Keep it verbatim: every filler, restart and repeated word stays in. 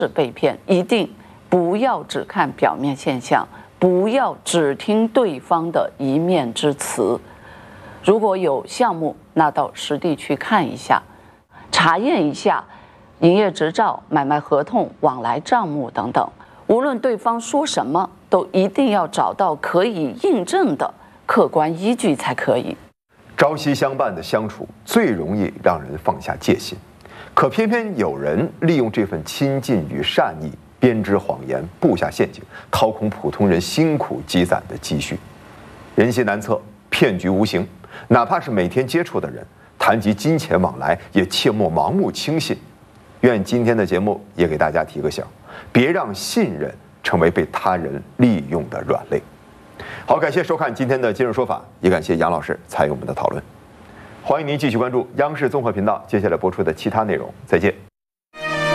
被骗，一定不要只看表面现象，不要只听对方的一面之词。如果有项目，那到实地去看一下，查验一下营业执照、买卖合同、往来账目等等。无论对方说什么，都一定要找到可以印证的客观依据才可以。 朝夕相伴的相处，最容易让人放下戒心。可偏偏有人利用这份亲近与善意，编织谎言，布下陷阱，掏空普通人辛苦积攒的积蓄。人心难测，骗局无形，哪怕是每天接触的人，谈及金钱往来，也切莫盲目轻信。愿今天的节目也给大家提个醒，别让信任成为被他人利用的软肋。好，感谢收看今天的今日说法，也感谢杨老师参与我们的讨论。欢迎您继续关注央视综合频道接下来播出的其他内容，再见。